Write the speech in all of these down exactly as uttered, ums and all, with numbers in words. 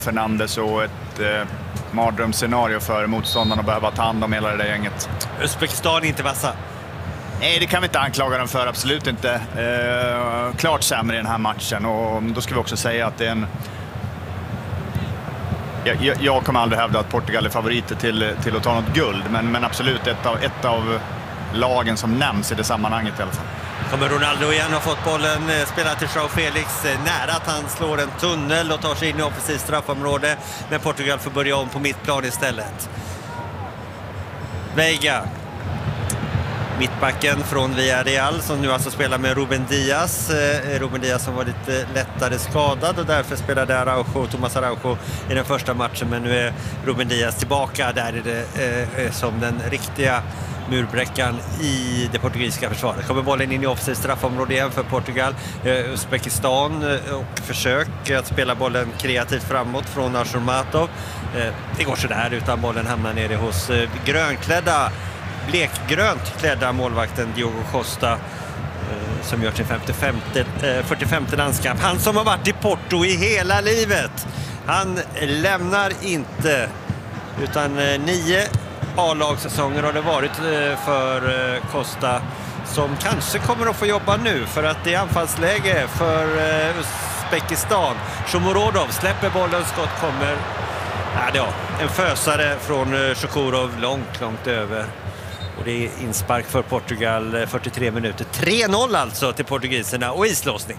Fernandes och ett eh, mardrömsscenario för motståndarna att behöva ta hand om hela det där gänget. Uzbekistan inte vassa. Nej, det kan vi inte anklaga dem för, absolut inte. Eh, klart sämre i den här matchen, och då ska vi också säga att det är en... Jag, jag kommer aldrig hävda att Portugal är favoriter till, till att ta något guld, men, men absolut ett av, ett av lagen som nämns i det sammanhanget i alla fall. Kommer Ronaldo igen, har fått bollen, spelar till João Felix, nära att han slår en tunnel och tar sig in i offensivt straffområde, men Portugal får börja om på mittplan istället. Veiga, mittbacken från Villarreal, som nu alltså spelar med Ruben Diaz. Eh, Ruben Diaz som var lite lättare skadad och därför spelade Araujo, Thomas Araujo i den första matchen, men nu är Ruben Diaz tillbaka. Där är det eh, som den riktiga murbräckan i det portugisiska försvaret. Kommer bollen in i offensivt straffområde igen för Portugal. Eh, Uzbekistan eh, och försök att spela bollen kreativt framåt från Ashurmatov. Eh, det går så där, utan bollen hamnar nere hos eh, grönklädda blekgrönt klädda målvakten Diogo Costa, eh, som gör sin femtiofemte, eh, fyrtiofemte landskamp. Han som har varit i Porto i hela livet. Han lämnar inte, utan eh, nio A-lagssäsonger har det varit eh, för eh, Costa, som kanske kommer att få jobba nu för att det är anfallsläge för eh, Uzbekistan. Shomurodov släpper bollen, skott kommer. Ja, det är en fösare från eh, Shukurov långt, långt över. Och det är inspark för Portugal, fyrtiotre minuter. tre noll alltså till portugiserna och islåsning.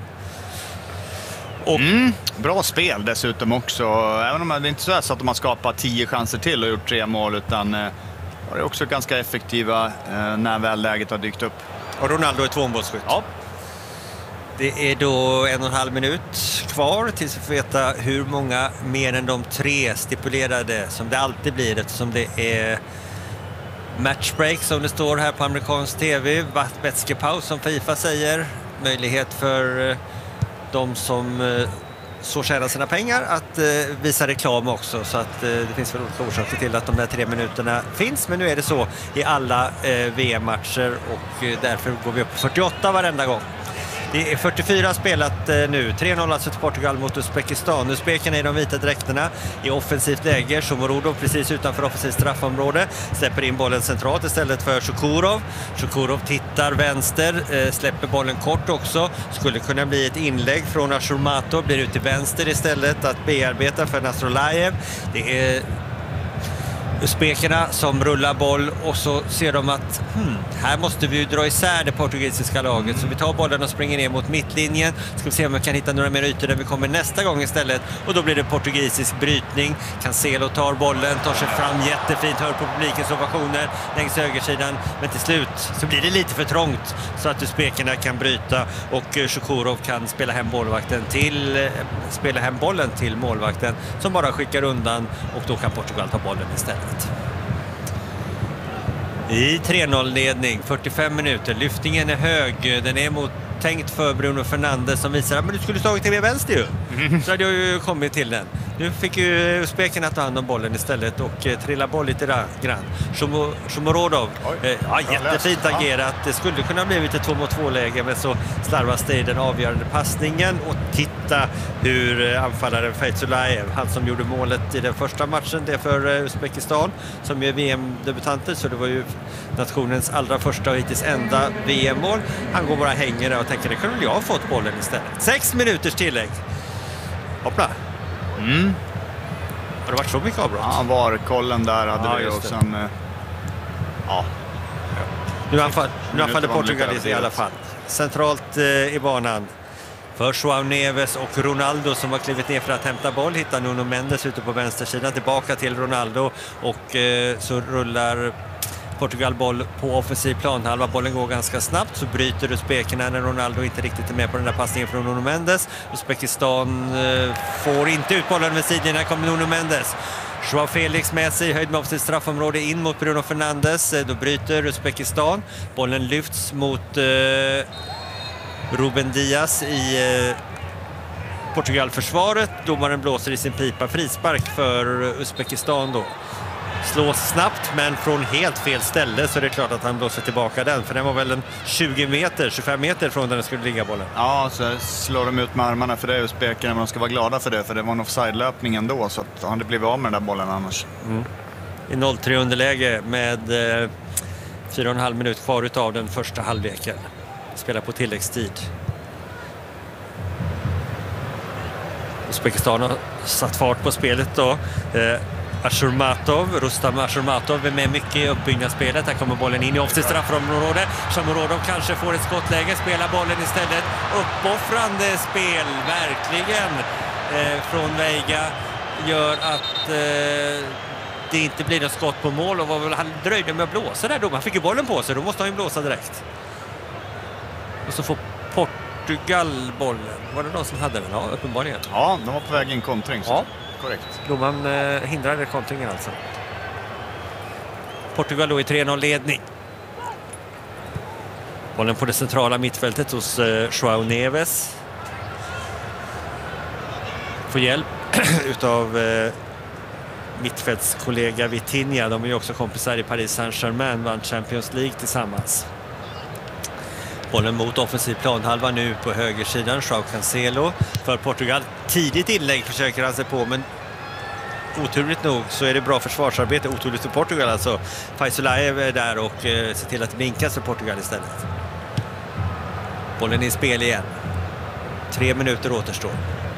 Och mm, bra spel dessutom också. Även om det inte är så att de har skapat tio chanser till och gjort tre mål, utan eh, var det också ganska effektiva eh, när väl läget har dykt upp. Och Ronaldo är tvåmålsskytt. Ja. Det är då en och en halv minut kvar tills vi får veta hur många mer än de tre stipulerade, som det alltid blir, eftersom det är matchbreak som det står här på amerikansk tv. Vätskepaus som FIFA säger. Möjlighet för de som så tjänar sina pengar att visa reklam också. Så att det finns väl olika orsaker till att de där tre minuterna finns. Men nu är det så i alla V M-matcher och därför går vi upp på fyrtioåtta varenda gång. Det är fyrtiofyra spelat nu. tre noll alltså till Portugal mot Uzbekistan. Uzbekerna i de vita dräkterna i offensivt läge. Shomurodov precis utanför offensivt straffområde. Släpper in bollen centralt istället för Shukurov. Shukurov tittar vänster. Släpper bollen kort också. Skulle kunna bli ett inlägg från Ashurmatov. Blir ut till vänster istället att bearbeta för Nasrolayev. Det är Uzbekerna som rullar boll och så ser de att hmm, här måste vi ju dra isär det portugisiska laget. Så vi tar bollen och springer ner mot mittlinjen. Ska vi se om vi kan hitta några mer ytor där vi kommer nästa gång istället. Och då blir det portugisisk brytning. Cancelo tar bollen, tar sig fram jättefint, hör på publikens ovationer längs högersidan. Men till slut så blir det lite för trångt så att Uzbekerna kan bryta och Shukurov kan spela hem målvakten till spela hem bollen till målvakten som bara skickar undan, och då kan Portugal ta bollen istället. I tre noll-ledning, fyrtiofem minuter. Lyftningen är hög. Den är mot tänkt för Bruno Fernandes som visar att du skulle tagit till vänster ju. Så hade jag ju kommit till den. Nu fick ju Uzbekerna ta hand om bollen istället och eh, trilla boll lite grann. Shomurodov, eh, ja, jättefint agerat. Det skulle kunna bli lite två mot två läge, men så slarvas det i den avgörande passningen. Och titta hur eh, anfallaren Feyzulayev, han som gjorde målet i den första matchen, det för eh, Uzbekistan, som är V M-debutanter, så det var ju nationens allra första och hittills enda V M-mål. Han går bara hänger där och tänker, det kunde jag ha fått bollen istället. Sex minuters tillägg. Hoppla. Mm. Har det varit så mycket avbrott? Ja, VAR-kollen där hade ja, det och sen... Eh, ja. Nu anfall, nu anfaller Portugal i alla fall. Centralt eh, i banan. För João Neves och Ronaldo som har klivit ner för att hämta boll. Hittar Nuno Mendes ute på vänstersidan. Tillbaka till Ronaldo och eh, så rullar Portugal boll på offensiv planhalva. Bollen går ganska snabbt, så bryter Uzbekerna när Ronaldo inte riktigt är med på den där passningen från Nuno Mendes. Uzbekistan eh, får inte ut bollen med sidorna. Här kommer Nuno Mendes. João Felix med sig, höjd med offensivt straffområde in mot Bruno Fernandes. Då bryter Uzbekistan. Bollen lyfts mot eh, Ruben Diaz i eh, Portugal-försvaret. Domaren blåser i sin pipa. Frispark för Uzbekistan då. slås snabbt men från helt fel ställe, så det är klart att han blåser tillbaka den, för den var väl en tjugo meter, tjugofem meter från där den skulle ligga bollen. Ja, så slår de ut med armarna för det är usbekerna, men de ska vara glada för det, för det var en offside-löpning ändå, så att han hade blivit av med den där bollen annars. Mm. I noll tre underläge med eh, fyra och en halv minut kvar utav den första halvleken. Spelar på tilläggstid. Uzbekistan har satt fart på spelet då. Eh, Ashurmatov, Rustam Ashurmatov är med mycket i uppbyggnadsspelet. Här kommer bollen in i offside straffområde. Shamurodov kanske får ett skottläge, spelar bollen istället. Uppoffrande spel, verkligen, eh, från Veiga gör att eh, det inte blir något skott på mål, och var väl, han dröjde med att blåsa där då. Han fick ju bollen på sig, då måste han ju blåsa direkt. Och så får Portugal bollen. Var det någon som hade den? Ja, uppenbarligen. Ja, de var på väg in kontring. Ja, korrekt. Domaren eh, hindrade kontringen alltså. Portugal då i tre noll ledning. Bollen på det centrala mittfältet hos eh, João Neves. Får hjälp utav eh, mittfältskollega Vitinha. De är ju också kompisar i Paris Saint-Germain, vann Champions League tillsammans. Bollen mot offensiv planhalva nu på högersidan. João Cancelo för Portugal. Tidigt inlägg försöker han sig på, men oturligt nog så är det bra försvarsarbete. Oturligt för Portugal alltså. Faisulaev är där och eh, ser till att det blinkas för Portugal istället. Bollen är i spel igen. Tre minuter återstår.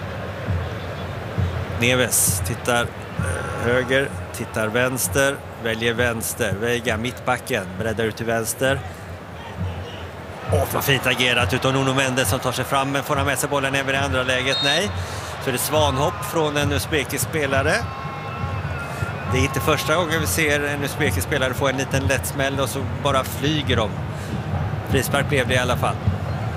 Neves tittar eh, höger, tittar vänster, väljer vänster. Veiga mittbacken, breddar ut till vänster. Åh, vad fint agerat utav Nuno Mendes som tar sig fram, men får han med sig bollen även i andra läget? Nej. Så är det svanhopp från en uzbekisk spelare. Det är inte första gången vi ser en uzbekisk spelare få en liten lätt smäll och så bara flyger de. Frispark blev det i alla fall.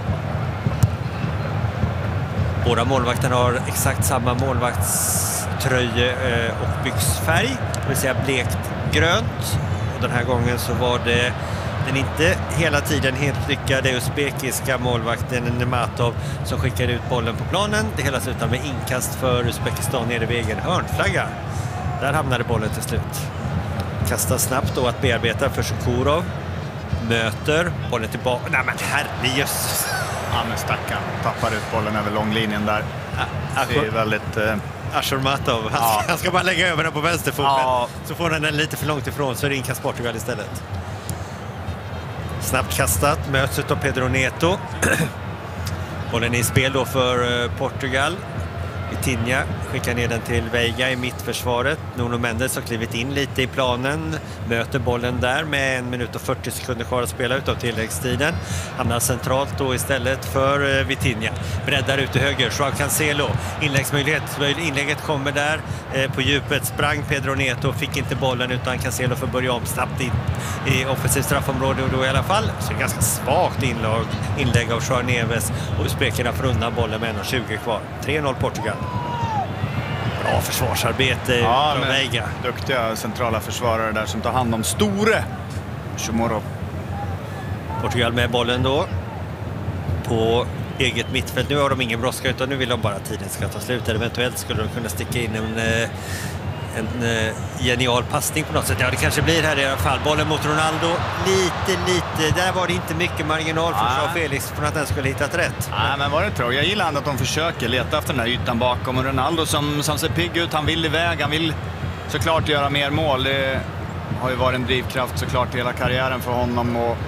Båda målvakterna har exakt samma målvaktströje och byxfärg, det vill säga blekt grönt. Och den här gången så var det den inte hela tiden helt lyckade uzbekiska målvakten Nematov som skickade ut bollen på planen. Det hela slutar med inkast för Uzbekistan nere vid egen hörnflagga. Där hamnade bollen till slut. Kastar snabbt då att bearbeta för Shukurov. Möter bollen tillbaka. Nej men herrejösses. Ja men stackarn tappar ut bollen över långlinjen där. Det är väldigt... Eh... Ashurmatov. Han, ja. han ska bara lägga över den på vänsterfoten. Ja. Så får han den lite för långt ifrån, så är det inkast Portugal istället. Snabbt kastat, möts av Pedro Neto. Bollen är i spel då för Portugal. Vitinha skickar ner den till Veiga i mittförsvaret. Nuno Mendes har klivit in lite i planen. Möter bollen där med en minut och fyrtio sekunder kvar att spela utav tilläggstiden. Hamnar centralt då istället för Vitinha. Breddar ut till höger. João Cancelo. Inläggsmöjlighet. Inlägget kommer där. På djupet sprang Pedro Neto. Fick inte bollen utan Cancelo får börja om snabbt in i offensivt straffområde. Och då i alla fall så är det ganska svagt inlag, inlägg av João Neves. Och uzbekerna får undan bollen med en tjugo kvar. tre noll Portugal. Bra försvarsarbete ja, från Veiga. Duktiga centrala försvarare där som tar hand om store Shumorov. Portugal med bollen då på eget mittfält. Nu har de ingen brådska utan nu vill de bara att tiden ska ta slut. Eventuellt skulle de kunna sticka in en, en genial passning på något sätt. Ja, det kanske blir här i alla fall. Bollen mot Ronaldo. Lite, lite. Där var det inte mycket marginal för João Felix för att den skulle hittat rätt. Nej, men var det tror jag. Jag gillar att de försöker leta efter den här ytan bakom. Och Ronaldo som, som ser pigg ut. Han vill iväg. Han vill såklart göra mer mål. Det har ju varit en drivkraft såklart hela karriären för honom. Och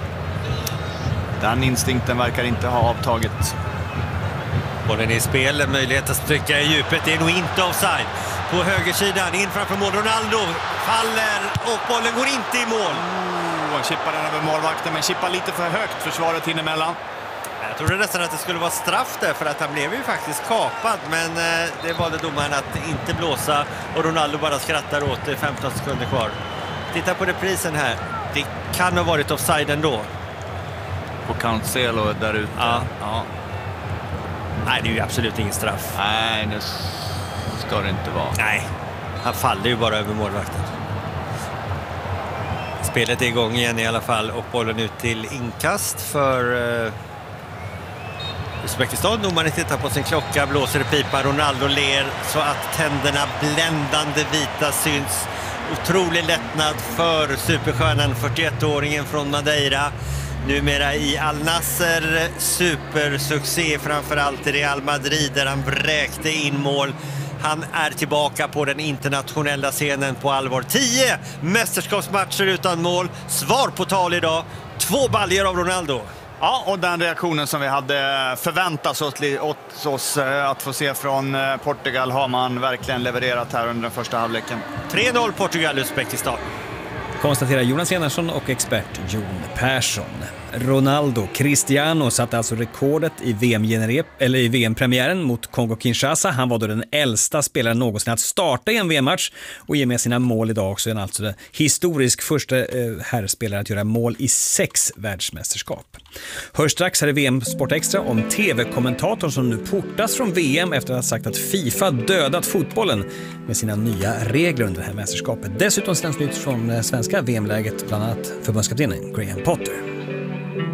den instinkten verkar inte ha avtagit. Bollen är i spel, en möjlighet att stryka i djupet. Det är nog inte offside. På högersidan, in framför mål. Ronaldo faller och bollen går inte i mål. Oh, han chippar den över målvakten, men chippar lite för högt. Försvaret hinner emellan. Jag trodde nästan att det skulle vara straff där, för att han blev ju faktiskt kapad. Men eh, det valde domaren att inte blåsa och Ronaldo bara skrattar åt det. femton sekunder kvar. Titta på reprisen här. Det kan ha varit offside ändå. På Cancelo där ute. Ja. Ja. Nej, det är ju absolut ingen straff. Nej, det ska det inte vara. Nej, han faller ju bara över målvakten. Spelet är igång igen i alla fall och bollen ut till inkast för uh, Uzbekistan. Domaren tittar på sin klocka, blåser i pipa. Ronaldo ler så att tänderna bländande vita syns. otrolig lättnad för superstjärnan, fyrtioett-åringen från Madeira. Numera i Al Nassr, supersuccé framförallt i Real Madrid där han vräkte in mål. Han är tillbaka på den internationella scenen på allvar. Tio mästerskapsmatcher utan mål. Svar på tal idag. Två baljor av Ronaldo. Ja, och den reaktionen som vi hade förväntat oss, åt oss att få se från Portugal har man verkligen levererat här under den första halvleken. tre noll Portugal, Uzbekistan. Konstaterar Jonas Enarsson och expert Jon Persson. Ronaldo Cristiano satte alltså rekordet i V M-generep, eller i V M-premiären mot Kongo-Kinshasa. Han var då den äldsta spelaren någonsin att starta i en V M-match och ge med sina mål idag också. Är han alltså den historisk första eh, herrspelare att göra mål i sex världsmästerskap. Hör strax här i V M Sport Extra om tv-kommentatorn som nu portas från V M efter att ha sagt att FIFA dödat fotbollen med sina nya regler under det här mästerskapet. Dessutom sänds nytt från svenska V M-läget, bland annat förbundskaptenen Graham Potter.